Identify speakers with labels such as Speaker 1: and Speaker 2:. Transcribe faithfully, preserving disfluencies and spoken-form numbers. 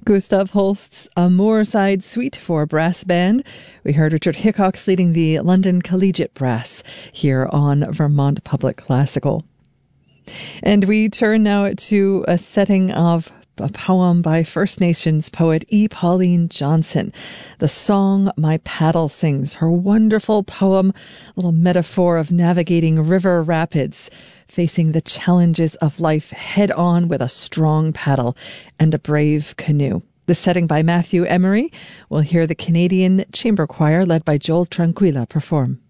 Speaker 1: Gustav Holst's A Moorside Suite for brass band. We heard Richard Hickox leading the London Collegiate Brass here on Vermont Public Classical. And we turn now to a setting of a poem by First Nations poet E. Pauline Johnson. The song My Paddle Sings, her wonderful poem, a little metaphor of navigating river rapids, facing the challenges of life head on with a strong paddle and a brave canoe. The setting by Matthew Emery. We'll hear the Canadian Chamber Choir led by Joel Tranquilla perform.